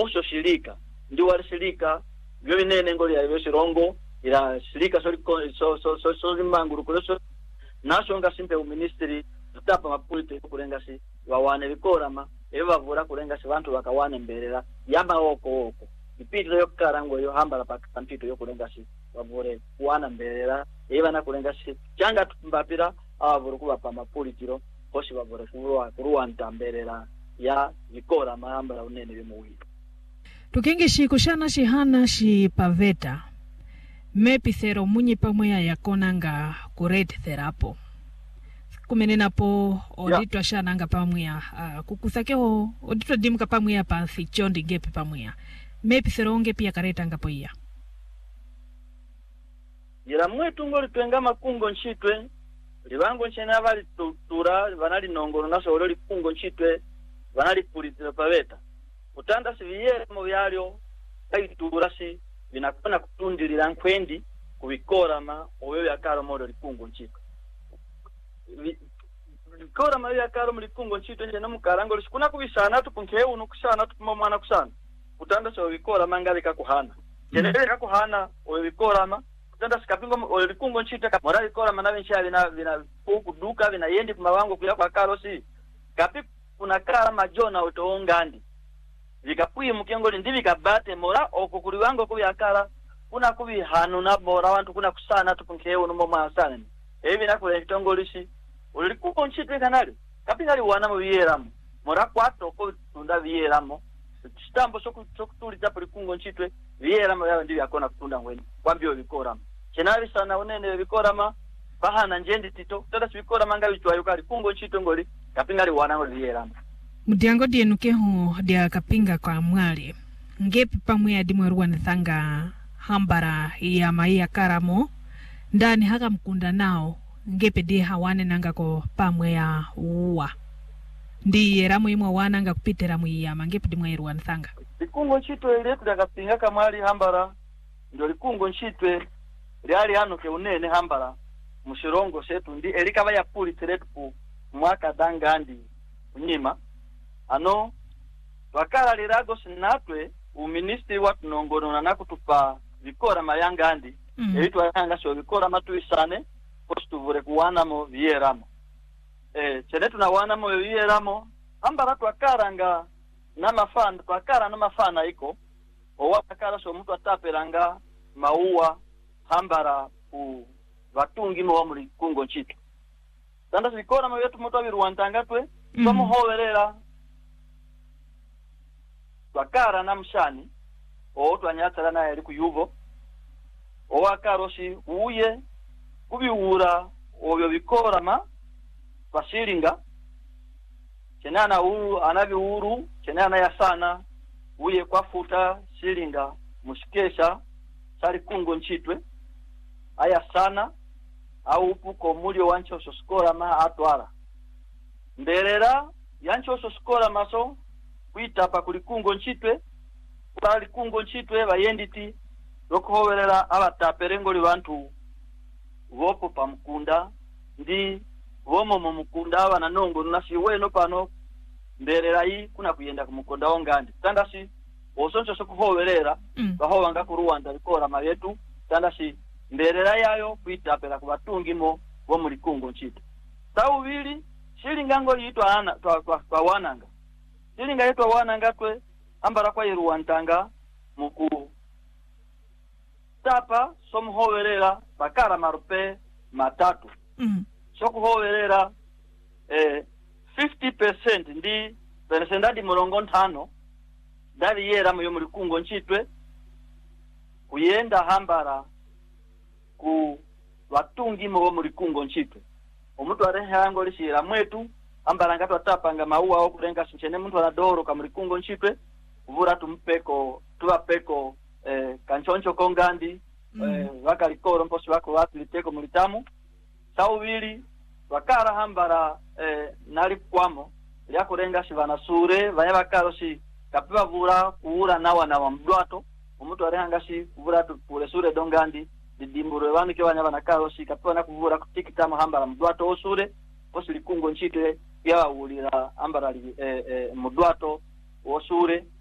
osho shirika ndi wali shirika byo binene ngoli ya shirongo ila shirika so manguru kuleso nashonga simpe ministry tutapa mapulite kulenga si wawane bikorama ebavura kulenga si bantu bakawane mberera yama oko ipitiro yo karango yo hambala pakampito yo kulenga si bavure kuwana mberera ebana kulenga si cyanga tumbapira abavura kuba pa mapulitiro koshi bavure kuruwa ntamberera ya bikorama hambala unene bimuwi tukingi shikushana shihana shi paveta mepithero munyi pamwe ya konanga kurete therapo kumenena po oditwa shananga pamwe kukusakeo oditwa dimka pamwe pa fichondi gepe pamwe mepithero onge pia kareta ngapo iya ira mwetu ngoli twenga makungo nchitwe libango nchena bali tutura banali nongoro naso oli kungo nchitwe banali pulitira paveta utanda siviye mu byalyo ayitura si binakona kutundilira nkwendi kubikorama oyo yakaro modo likungo nchitwe bikorama yakaro mu likungo nchitwe nje namukarango likuna kubisana tupunkewu nukusana tupumwana kusana utanda so bikorama ngabika kuhana jenere kakuhana oyo bikorama utanda sikapingo oyo likungo nchitwe morali bikorama nabenshali bina kuduka bina yendi kumawango kuya kwa karosi kapi kuna kara majona otoongandi vikapui mukengoli ndi vikabate mora okukuli wango kubyakala kuna kubi hanu na bora wantu kuna kusana tupunkewo no mama sana ebi nakule kitongolishi uli kuko nchitwe kanali kapingali wana mu biyeramo mora kwato ko tunda biyeramo chitambo sokutuli tapo likungo nchitwe biyeramo yawe ndi yakona kutunda ngweni kwambyo bikorama chenali sana unene bikorama bahana njendi tito tada bikorama ngabi twayuka likungo nchitwe ngoli kapingali wana mu biyeramo mudiango dienukeho dia kapinga kwa mwali ngepi pamwe adimwe ruwa thanga hambara ya maia karamo ndani haka mkunda nao ngepe die hawane nanga ko pamwe ya uwa ndi yeramo imwe wananga kupitera muiyama ngepe dimwe ruwa thanga likungo nchitwe ile tudakapinga kamwali hambara ndio likungo nchitwe lyali hanuke unene hambara mushirongo setu ndi elika baya pulitiretu ku mwaka dangandi unyima ano wakala lirago sinatwe uministri watu nongorona nakutupa vikora mayangandi eitwa yanga so vikora matuisane postuvure kuwana mo vieramo chenetu na wana mo vieramo ambara twakaranga na mafana twakara na mafana iko owakala so mtu ataperanga maua hambara ku vatungi mo muri kungo nchito tanda vikora mo yetu mtu abiruwantangatwe twamuhoberera wakara na mshani twanyatara naye ari kuyuvo owakaroshi uye kubiura obyo bikorama bashiringa chenana anabi uru chenana yasana uye kwafuta shiringa mushikesha sari kungo nchitwe aya sana au upuko mulio wancho soskora ma atwara mberera yancho soskora maso kuitapa kulikungo nchitwe bali kungo nchitwe bayenditi lokohoberera abataperengoli bantu vopo pa mukunda ndi vomo mu mukunda abana nongo nasi weno pano mberera yi kuna kuyenda ku mukunda ongandi tandasi osoncho sokuhoberera bahobanga ku Rwanda bikora mayetu tandasi mberera yayo kuitapera ku batungimo bo muri kungo nchitwe tawubili shilingango yitwa ana twa wananga shilinga yitwa wananga twe ambara kwa Rwanda muku tapa somuhoberera bakara marupe matatu sokuhoberera 50% ndi percentadi murongo ntano dali yera mu muri kungo nchitwe kuyenda hambara ku watungi mu muri kungo nchitwe omuntu arehango lishira mwetu ambara ngato atapanga maua au kurenga sinchene muntu anadoro ka muri kungo nchitwe kuvura tumpeko tuwapeko kanchoncho kongandi wakalikoro mposi wako watiliteko mulitamu saubili wakara hambara nali kwamo lyakurenga shivana sure vanya wakaro shi kapiwa vura kuura nawa na wamdwato umutu arehanga shi kuvura tupule sure dongandi didimburo wanu kiwa nyava nakaro shi kapiwa na kuvura kutikitama hambara mdwato osure posi likungo nchite yawa ulira hambara mdwato osure